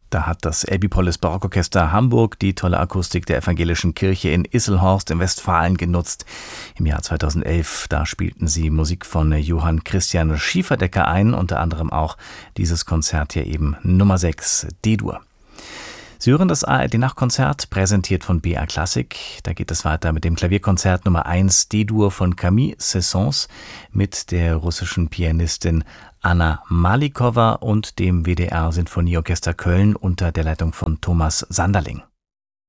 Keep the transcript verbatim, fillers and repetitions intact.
Da hat das Elbipolis Barockorchester Hamburg die tolle Akustik der evangelischen Kirche in Isselhorst in Westfalen genutzt. Im Jahr zweitausendelf, da spielten sie Musik von Johann Christian Schieferdecker ein, unter anderem auch dieses Konzert hier eben Nummer sechs, D-Dur. Sie hören das A R D-Nachtkonzert, präsentiert von B R Klassik. Da geht es weiter mit dem Klavierkonzert Nummer eins D-Dur von Camille Saint-Saëns mit der russischen Pianistin Anna Malikowa und dem W D R Sinfonieorchester Köln unter der Leitung von Thomas Sanderling.